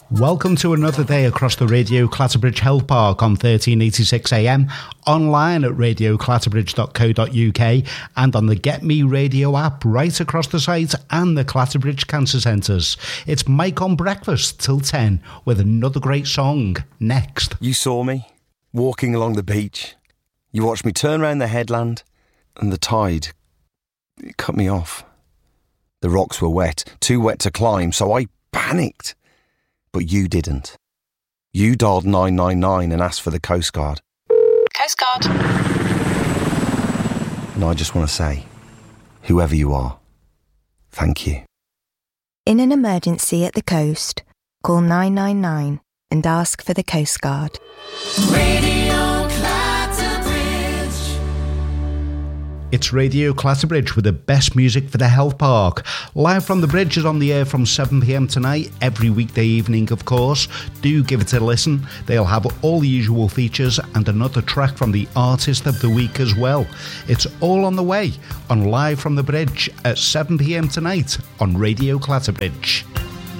Welcome to another day across the Radio Clatterbridge Health Park on 1386 AM, online at radioclatterbridge.co.uk and on the Get Me Radio app right across the site and the Clatterbridge Cancer Centres. It's Mike on Breakfast till 10 with another great song next. You saw me walking along the beach. You watched me turn round the headland and the tide, it cut me off. The rocks were wet, too wet to climb, so I panicked. But you didn't. You dialed 999 and asked for the Coast Guard. Coast Guard. And I just want to say, whoever you are, thank you. In an emergency at the coast, call 999 and ask for the Coast Guard. Radio Clatterbridge. It's Radio Clatterbridge with the best music for the health park. Live from the Bridge is on the air from 7pm tonight, every weekday evening of course. Do give it a listen. They'll have all the usual features and another track from the Artist of the Week as well. It's all on the way on Live from the Bridge at 7pm tonight on Radio Clatterbridge.